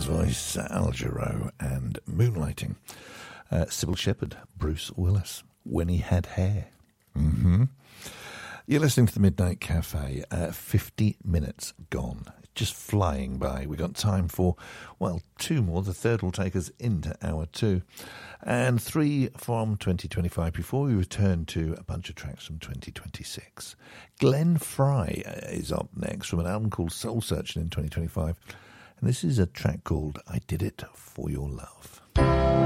voice, Al Jarreau, and Moonlighting. Sybil Shepherd, Bruce Willis, When He Had Hair. You're listening to the Midnight Cafe. 50 minutes gone. Just flying by. We've got time for, well, 2 more. The third will take us into hour 2. And 3 from 2025 before we return to a bunch of tracks from 2026. Glenn Fry is up next from an album called Soul Searching in 2025. And this is a track called I Did It For Your Love.